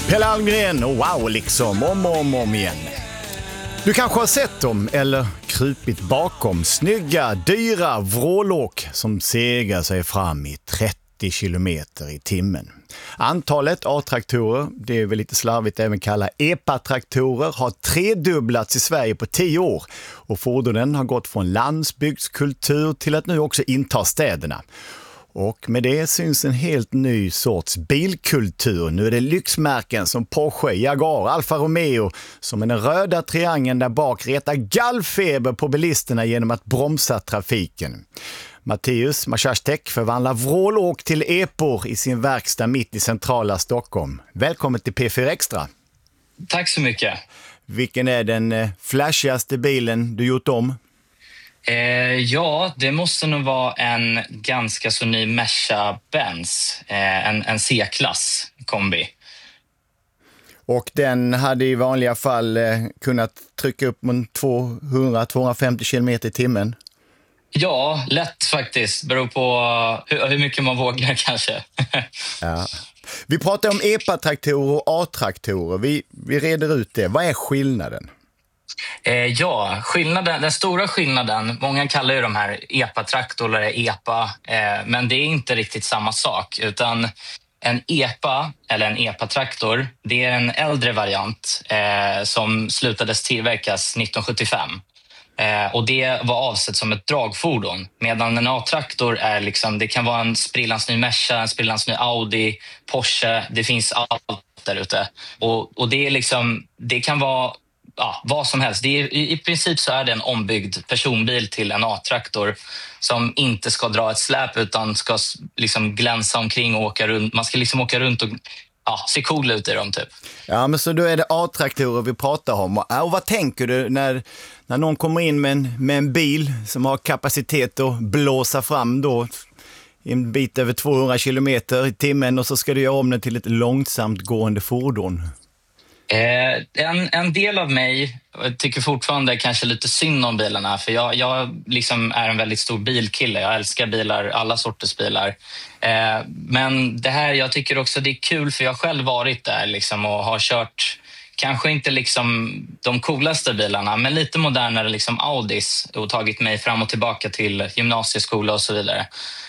Pelle Almgren och wow liksom, om igen. Du kanske har sett dem eller krupit bakom snygga, dyra vrålåk som segar sig fram i 30 kilometer i timmen. Antalet A-traktorer, det är väl lite slarvigt även kalla EPA-traktorer, har tredubblats i Sverige på 10 år. Och fordonen har gått från landsbygdskultur till att nu också inta städerna. Och med det syns en helt ny sorts bilkultur. Nu är det lyxmärken som Porsche, Jaguar, Alfa Romeo som är den röda triangeln där bak retar gallfeber på bilisterna genom att bromsa trafiken. Mattias Maciastek förvandlar vrålåk till epor i sin verkstad mitt i centrala Stockholm. Välkommen till P4 Extra. Tack så mycket. Vilken är den flashigaste bilen du gjort om? Ja, det måste nog vara en ganska så ny Merca-Benz, en C-klass kombi. Och den hade i vanliga fall kunnat trycka upp mot 200-250 km i timmen? Ja, lätt faktiskt. Beror på hur mycket man vågar kanske. Ja. Vi pratar om EPA-traktorer och A-traktorer. Vi reder ut det. Vad är skillnaden? Ja, den stora skillnaden, många kallar ju de här EPA-traktorer EPA, men det är inte riktigt samma sak, utan en EPA eller en EPA-traktor, det är en äldre variant som slutades tillverkas 1975. Och det var avsett som ett dragfordon, medan en A-traktor är liksom, det kan vara en sprillans ny Merca, en sprillans ny Audi, Porsche, det finns allt där ute. Och det är liksom, det kan vara vad som helst. I princip så är det en ombyggd personbil till en A-traktor som inte ska dra ett släp utan ska liksom glänsa omkring och åka runt. Man ska liksom åka runt och se cool ut i dem typ. Ja, men så då är det A-traktorer vi pratar om. Och vad tänker du när någon kommer in med en bil som har kapacitet att blåsa fram då en bit över 200 kilometer i timmen och så ska du göra om den till ett långsamt gående fordon? En del av mig tycker fortfarande kanske lite synd om bilarna, för jag liksom är en väldigt stor bilkille. Jag älskar bilar, alla sorters bilar. Men det här, jag tycker också det är kul, för jag har själv varit där liksom och har kört kanske inte liksom de coolaste bilarna, men lite modernare liksom Audis och tagit mig fram och tillbaka till gymnasieskola och så vidare.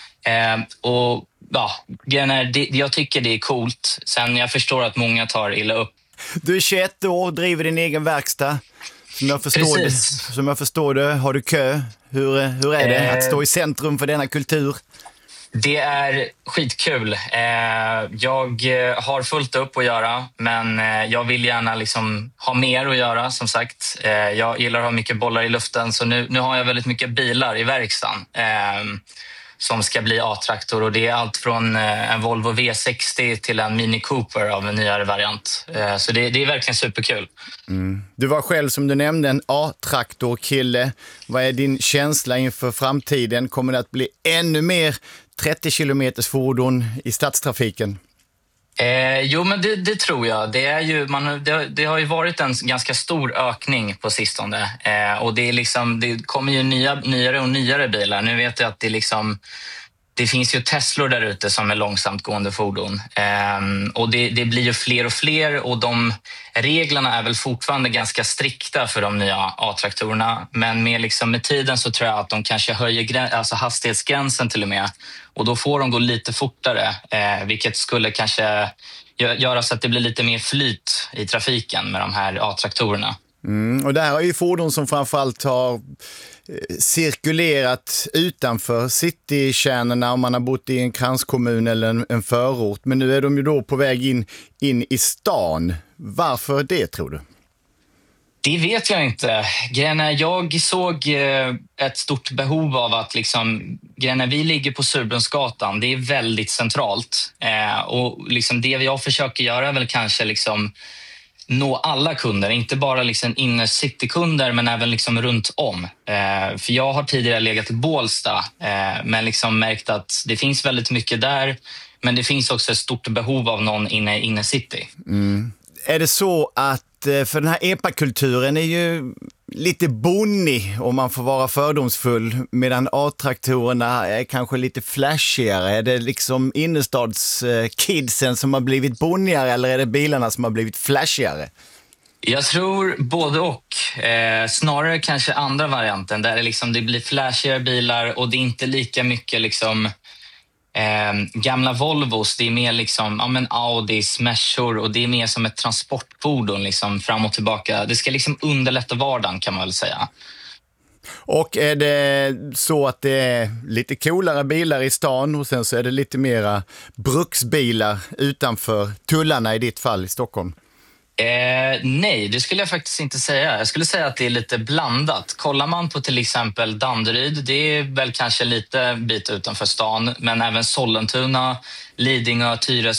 Och jag tycker det är coolt. Sen jag förstår att många tar illa upp. Du är 21 år och driver din egen verkstad. Som jag förstår det, har du kö. Hur är det att stå i centrum för denna kultur? Det är skitkul. Jag har fullt upp att göra, men jag vill gärna liksom ha mer att göra, som sagt. Jag gillar att ha mycket bollar i luften, så nu har jag väldigt mycket bilar i verkstaden som ska bli A-traktor, och det är allt från en Volvo V60 till en Mini Cooper av en nyare variant. Så det är verkligen superkul. Du var själv, som du nämnde, en A-traktorkille. Vad är din känsla inför framtiden? Kommer det att bli ännu mer 30 kilometers fordon i stadstrafiken? Jo, men det tror jag. Det har ju varit en ganska stor ökning på sistone. Och det kommer ju nyare och nyare bilar. Nu vet jag att det finns ju Teslor där ute som är långsamt gående fordon. Och det blir ju fler och fler, och de reglerna är väl fortfarande ganska strikta för de nya A-traktorerna. Men med tiden så tror jag att de kanske höjer hastighetsgränsen till och med. Och då får de gå lite fortare, vilket skulle kanske göra så att det blir lite mer flyt i trafiken med de här A-traktorerna. Och det här är ju fordon som framförallt har cirkulerat utanför citykärnorna om man har bott i en kranskommun eller en förort. Men nu är de ju då på väg in i stan. Varför det, tror du? Det vet jag inte. Jag såg ett stort behov av att vi ligger på Surbrunnsgatan. Det är väldigt centralt. Och det jag försöker göra är väl kanske nå alla kunder, inte bara inner citykunder, men även runt om. För jag har tidigare legat i Bålsta, men märkt att det finns väldigt mycket där, men det finns också ett stort behov av någon inne city. Är det så att, för den här EPA-kulturen är ju lite bonnig om man får vara fördomsfull, medan A-traktorerna är kanske lite flashigare. Är det liksom innerstadskidsen som har blivit bonnigare eller är det bilarna som har blivit flashigare? Jag tror både och. Snarare kanske andra varianten där det blir flashigare bilar och det är inte lika mycket gamla Volvos. Det är mer Audis, Mercor och det är mer som ett transportfordon fram och tillbaka. Det ska underlätta vardagen kan man väl säga. Och är det så att det är lite coolare bilar i stan och sen så är det lite mera bruksbilar utanför tullarna i ditt fall i Stockholm? Nej, det skulle jag faktiskt inte säga. Jag skulle säga att det är lite blandat. Kollar man på till exempel Danderyd, det är väl kanske lite bit utanför stan, men även Sollentuna, Lidingö, Tyresö